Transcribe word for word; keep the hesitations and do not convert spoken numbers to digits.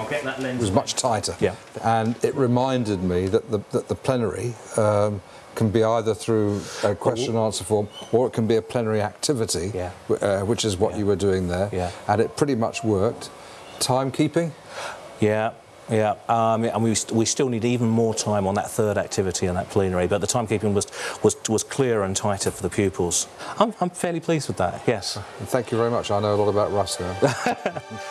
I'll get that lens. was much tighter. Yeah. And it reminded me that the, that the plenary um, can be either through a question and answer form, or it can be a plenary activity, Yeah. uh, which is what Yeah. you were doing there. Yeah. And it pretty much worked. Timekeeping? Yeah. Yeah, um, and we st we still need even more time on that third activity and that plenary, but the timekeeping was was was clearer and tighter for the pupils. I'm I'm fairly pleased with that. Yes. Thank you very much. I know a lot about Russ now.